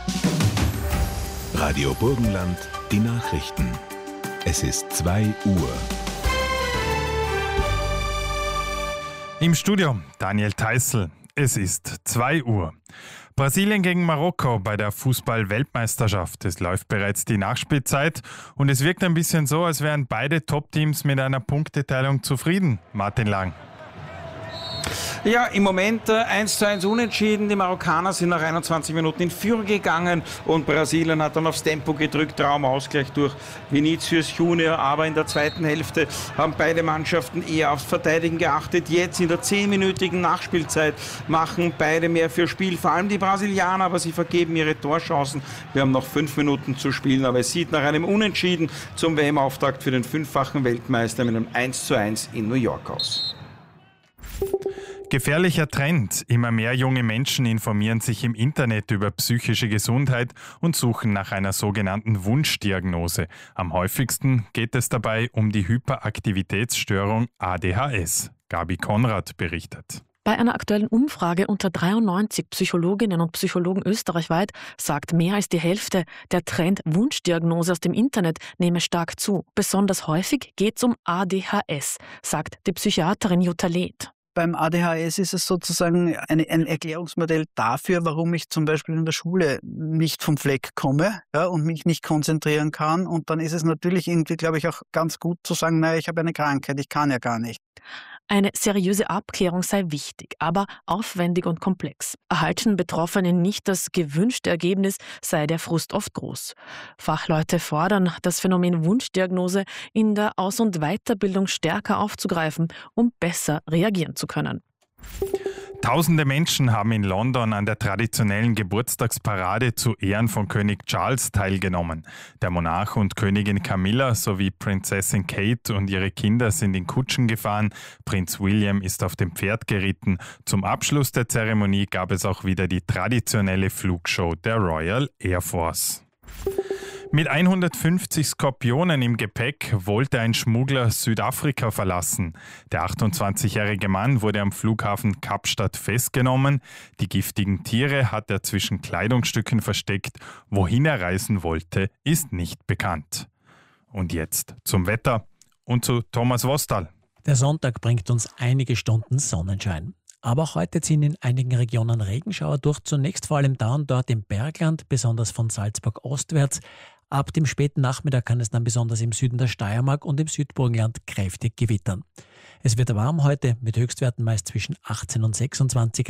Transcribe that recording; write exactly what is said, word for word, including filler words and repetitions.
Radio Burgenland, die Nachrichten. Es ist zwei Uhr. Im Studio Daniel Theißl. Es ist zwei Uhr. Brasilien gegen Marokko bei der Fußball-Weltmeisterschaft. Es läuft bereits die Nachspielzeit und es wirkt ein bisschen so, als wären beide Top-Teams mit einer Punkteteilung zufrieden. Martin Lang. Ja, im Moment äh, eins zu eins unentschieden. Die Marokkaner sind nach einundzwanzig Minuten in Führung gegangen und Brasilien hat dann aufs Tempo gedrückt. Traumausgleich durch Vinicius Junior. Aber in der zweiten Hälfte haben beide Mannschaften eher aufs Verteidigen geachtet. Jetzt in der zehnminütigen Nachspielzeit machen beide mehr für Spiel. Vor allem die Brasilianer, aber sie vergeben ihre Torchancen. Wir haben noch fünf Minuten zu spielen, aber es sieht nach einem Unentschieden zum W M-Auftakt für den fünffachen Weltmeister mit einem eins zu eins in New York aus. Gefährlicher Trend. Immer mehr junge Menschen informieren sich im Internet über psychische Gesundheit und suchen nach einer sogenannten Wunschdiagnose. Am häufigsten geht es dabei um die Hyperaktivitätsstörung A D H S. Gabi Konrad berichtet. Bei einer aktuellen Umfrage unter dreiundneunzig Psychologinnen und Psychologen österreichweit sagt mehr als die Hälfte, der Trend Wunschdiagnose aus dem Internet nehme stark zu. Besonders häufig geht es um A D H S, sagt die Psychiaterin Jutta Leth. Beim A D H S ist es sozusagen eine, ein Erklärungsmodell dafür, warum ich zum Beispiel in der Schule nicht vom Fleck komme, ja, und mich nicht konzentrieren kann. Und dann ist es natürlich irgendwie, glaube ich, auch ganz gut zu sagen, naja, ich habe eine Krankheit, ich kann ja gar nicht. Eine seriöse Abklärung sei wichtig, aber aufwendig und komplex. Erhalten Betroffene nicht das gewünschte Ergebnis, sei der Frust oft groß. Fachleute fordern, das Phänomen Wunschdiagnose in der Aus- und Weiterbildung stärker aufzugreifen, um besser reagieren zu können. Tausende Menschen haben in London an der traditionellen Geburtstagsparade zu Ehren von König Charles teilgenommen. Der Monarch und Königin Camilla sowie Prinzessin Kate und ihre Kinder sind in Kutschen gefahren. Prinz William ist auf dem Pferd geritten. Zum Abschluss der Zeremonie gab es auch wieder die traditionelle Flugshow der Royal Air Force. Mit hundertfünfzig Skorpionen im Gepäck wollte ein Schmuggler Südafrika verlassen. Der achtundzwanzigjährige Mann wurde am Flughafen Kapstadt festgenommen. Die giftigen Tiere hat er zwischen Kleidungsstücken versteckt. Wohin er reisen wollte, ist nicht bekannt. Und jetzt zum Wetter und zu Thomas Wostal. Der Sonntag bringt uns einige Stunden Sonnenschein. Aber auch heute ziehen in einigen Regionen Regenschauer durch, zunächst vor allem da und dort im Bergland, besonders von Salzburg ostwärts. Ab dem späten Nachmittag kann es dann besonders im Süden der Steiermark und im Südburgenland kräftig gewittern. Es wird warm heute mit Höchstwerten meist zwischen achtzehn und sechsundzwanzig